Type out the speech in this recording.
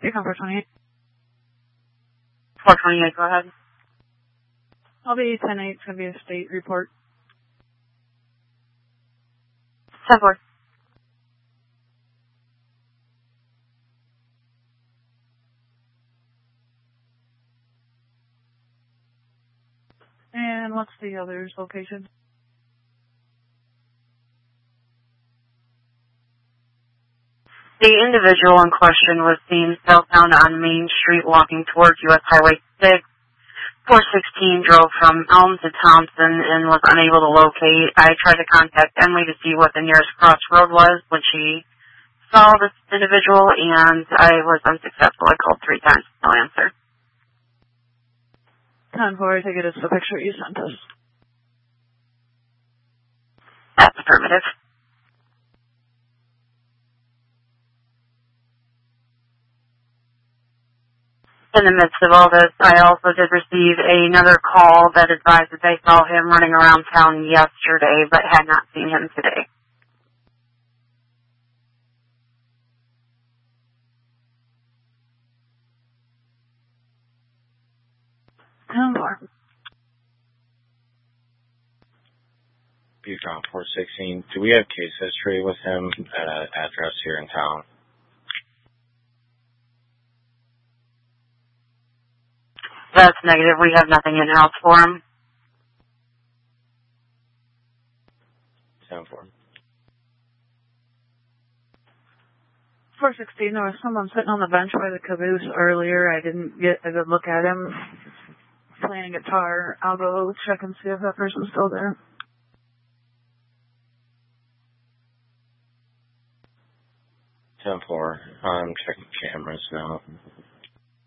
You're on 428. 428, go ahead. I'll be 10-8. It's going to be a state report. 10-4. And what's the other's location? The individual in question was seen southbound on Main Street walking towards U.S. Highway 6. 416 drove from Elm to Thompson and was unable to locate. I tried to contact Emily to see what the nearest crossroad was when she saw this individual, and I was unsuccessful. I called 3 times. No answer. 10-4, I take it it's the picture you sent us. That's affirmative. In the midst of all this, I also did receive another call that advised that they saw him running around town yesterday, but had not seen him today. Beacon 416. Do we have case history with him at an address here in town? That's negative. We have nothing in-house for him. 10-4. 416, there was someone sitting on the bench by the caboose earlier. I didn't get a good look at him. Playing guitar. I'll go check and see if that person's still there. 10-4. I'm checking cameras now.